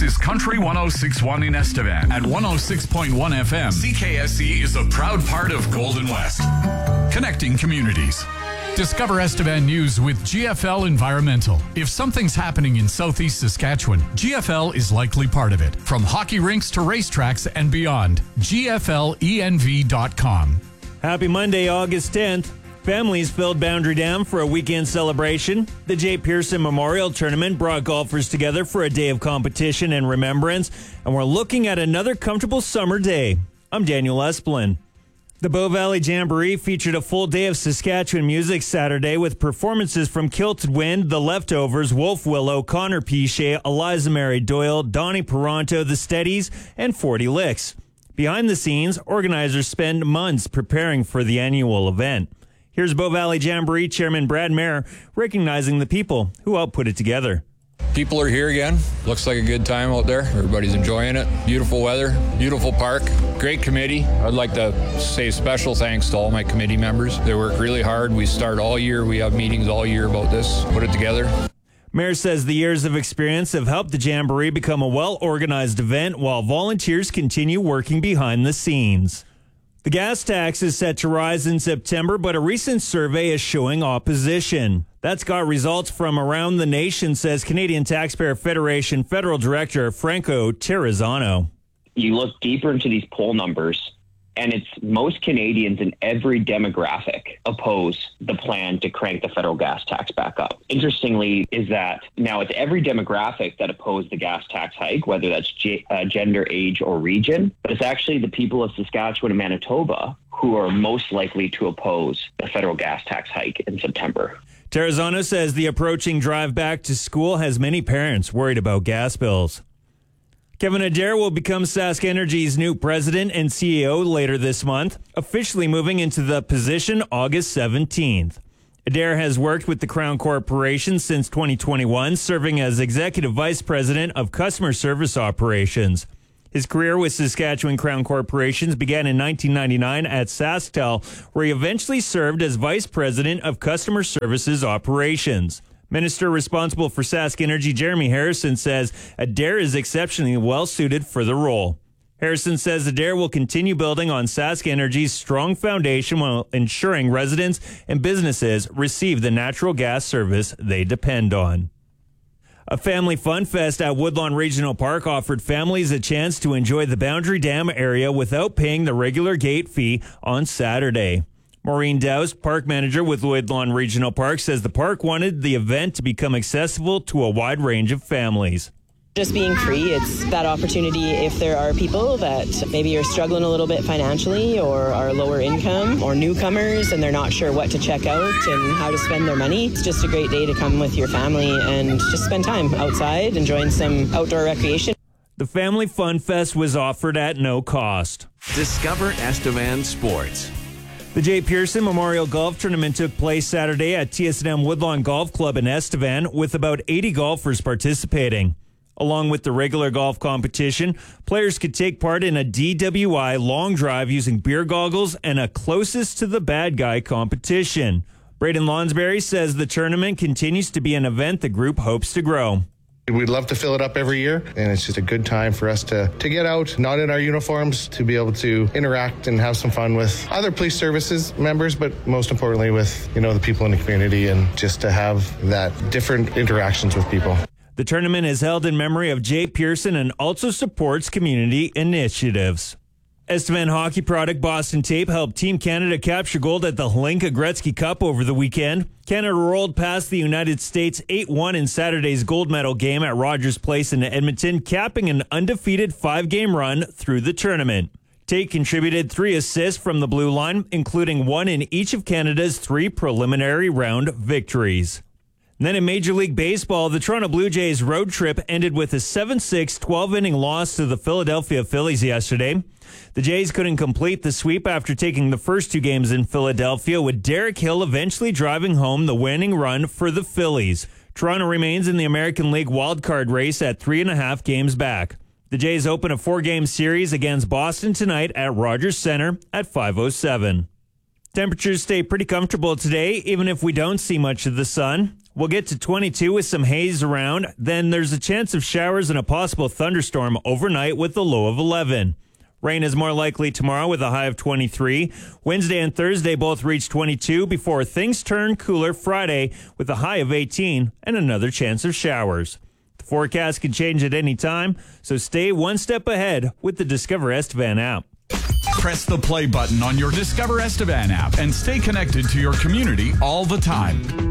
is Country 106.1 in Estevan. At 106.1 FM, CKSE is a proud part of Golden West. Connecting communities. Discover Estevan News with GFL Environmental. If something's happening in southeast Saskatchewan, GFL is likely part of it. From hockey rinks to racetracks and beyond, GFLENV.com. Happy Monday, August 10th. Families filled Boundary Dam for a weekend celebration. The Jay Pearson Memorial Tournament brought golfers together for a day of competition and remembrance, and we're looking at another comfortable summer day. I'm Daniel Esplin. The Bow Valley Jamboree featured a full day of Saskatchewan music Saturday with performances from Kilted Wind, The Leftovers, Wolf Willow, Connor Piche, Eliza Mary Doyle, Donnie Peranto, The Steadies, and 40 Licks. Behind the scenes, organizers spend months preparing for the annual event. Here's Bow Valley Jamboree Chairman Brad Mayer recognizing the people who helped put it together. People are here again. Looks like a good time out there. Everybody's enjoying it. Beautiful weather, beautiful park, great committee. I'd like to say special thanks to all my committee members. They work really hard. We start all year. We have meetings all year about this, put it together. Mayor says the years of experience have helped the Jamboree become a well-organized event while volunteers continue working behind the scenes. The gas tax is set to rise in September, but a recent survey is showing opposition. That's got results from around the nation, says Canadian Taxpayer Federation Federal Director Franco Terrazzano. You look deeper into these poll numbers, and it's most Canadians in every demographic oppose the plan to crank the federal gas tax back up. Interestingly, is that now it's every demographic that oppose the gas tax hike, whether that's gender, age, or region, but it's actually the people of Saskatchewan and Manitoba who are most likely to oppose the federal gas tax hike in September. Terrazzano says the approaching drive back to school has many parents worried about gas bills. Kevin Adair will become Sask Energy's new president and CEO later this month, officially moving into the position August 17th. Adair has worked with the Crown Corporation since 2021, serving as Executive Vice President of Customer Service Operations. His career with Saskatchewan Crown Corporations began in 1999 at SaskTel, where he eventually served as Vice President of Customer Services Operations. Minister responsible for Sask Energy, Jeremy Harrison, says Adair is exceptionally well suited for the role. Harrison says Adair will continue building on Sask Energy's strong foundation while ensuring residents and businesses receive the natural gas service they depend on. A family fun fest at Woodlawn Regional Park offered families a chance to enjoy the Boundary Dam area without paying the regular gate fee on Saturday. Maureen Dowse, park manager with Woodlawn Regional Park, says the park wanted the event to become accessible to a wide range of families. Just being free, it's that opportunity if there are people that maybe are struggling a little bit financially or are lower income or newcomers and they're not sure what to check out and how to spend their money. It's just a great day to come with your family and just spend time outside, enjoying some outdoor recreation. The Family Fun Fest was offered at no cost. Discover Estevan Sports. The Jay Pearson Memorial Golf Tournament took place Saturday at TSNM Woodlawn Golf Club in Estevan, with about 80 golfers participating. Along with the regular golf competition, players could take part in a DWI long drive using beer goggles and a closest to the bad guy competition. Braden Lonsberry says the tournament continues to be an event the group hopes to grow. We'd love to fill it up every year, and it's just a good time for us to get out, not in our uniforms, to be able to interact and have some fun with other police services members, but most importantly with, the people in the community, and just to have that different interactions with people. The tournament is held in memory of Jay Pearson and also supports community initiatives. Estevan hockey product Boston Tape helped Team Canada capture gold at the Hlinka Gretzky Cup over the weekend. Canada rolled past the United States 8-1 in Saturday's gold medal game at Rogers Place in Edmonton, capping an undefeated 5-game run through the tournament. Tate contributed 3 assists from the blue line, including 1 in each of Canada's 3 preliminary round victories. And then in Major League Baseball, the Toronto Blue Jays road trip ended with a 7-6 12-inning loss to the Philadelphia Phillies yesterday. The Jays couldn't complete the sweep after taking the first 2 games in Philadelphia, with Derek Hill eventually driving home the winning run for the Phillies. Toronto remains in the American League wildcard race at 3.5 games back. The Jays open a 4-game series against Boston tonight at Rogers Center at 5:07. Temperatures stay pretty comfortable today, even if we don't see much of the sun. We'll get to 22 with some haze around. Then there's a chance of showers and a possible thunderstorm overnight with a low of 11. Rain is more likely tomorrow with a high of 23. Wednesday and Thursday both reach 22 before things turn cooler Friday with a high of 18 and another chance of showers. The forecast can change at any time, so stay one step ahead with the Discover Estevan app. Press the play button on your Discover Estevan app and stay connected to your community all the time.